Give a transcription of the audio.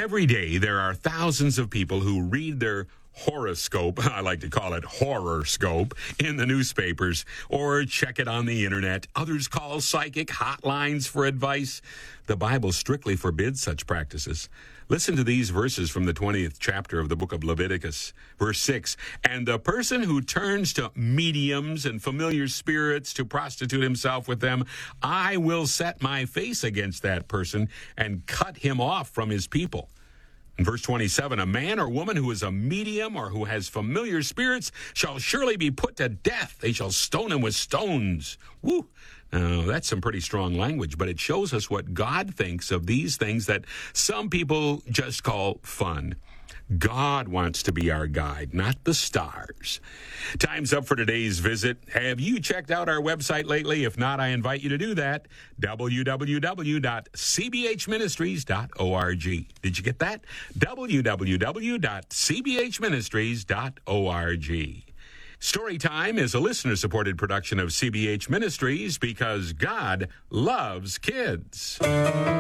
Every day, there are thousands of people who read their horoscope, I like to call it horror-scope, in the newspapers or check it on the internet. Others call psychic hotlines for advice. The Bible strictly forbids such practices. Listen to these verses from the 20th chapter of the book of Leviticus. Verse 6, "And the person who turns to mediums and familiar spirits to prostitute himself with them, I will set my face against that person and cut him off from his people." In verse 27, "A man or woman who is a medium or who has familiar spirits shall surely be put to death. They shall stone him with stones." Woo! Now, that's some pretty strong language, but it shows us what God thinks of these things that some people just call fun. God wants to be our guide, not the stars. Time's up for today's visit. Have you checked out our website lately? If not, I invite you to do that. www.cbhministries.org. Did you get that? www.cbhministries.org. Storytime is a listener-supported production of CBH Ministries because God loves kids.